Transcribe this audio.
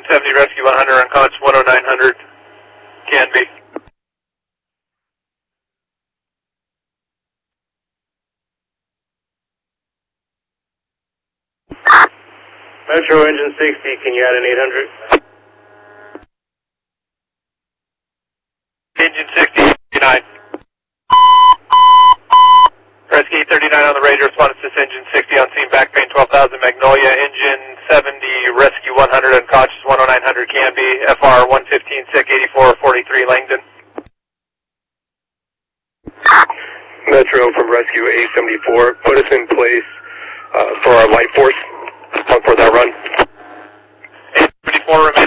Engine 70, Rescue 100, unconscious 10900, can be. Metro Engine 60, can you add an 800? Engine 60, 39. Rescue 39 on the radio, response to Engine 60 on scene, back pain 12,000, Magnolia. Engine 70, Rescue 100, unconscious 10900, can be. FR 115, SIC 8443, Langdon. Metro from Rescue 874, put us in place for our light force for that run. 874 remains.